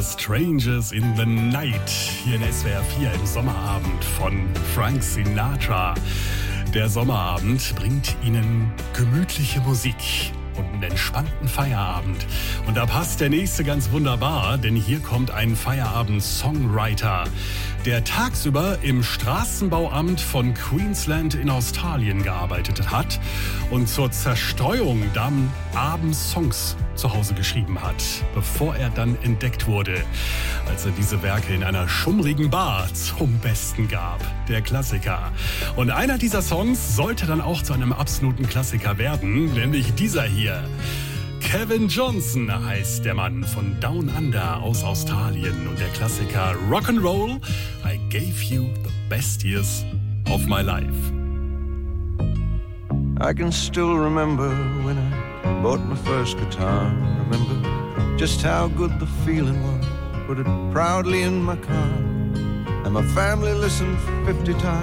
Strangers in the Night hier in SWR 4 im Sommerabend von Frank Sinatra. Der Sommerabend bringt Ihnen gemütliche Musik und einen entspannten Feierabend. Und da passt der nächste ganz wunderbar, denn hier kommt ein Feierabend-Songwriter, der tagsüber im Straßenbauamt von Queensland in Australien gearbeitet hat und zur Zerstreuung dann abends Songs zu Hause geschrieben hat, bevor er dann entdeckt wurde, als er diese Werke in einer schummrigen Bar zum Besten gab. Der Klassiker. Und einer dieser Songs sollte dann auch zu einem absoluten Klassiker werden, nämlich dieser hier. Kevin Johnson heißt der Mann von Down Under aus Australien und der Klassiker Rock'n'Roll, I gave you the best years of my life. I can still remember when I bought my first guitar. Remember just how good the feeling was. Put it proudly in my car. And my family listened 50 times.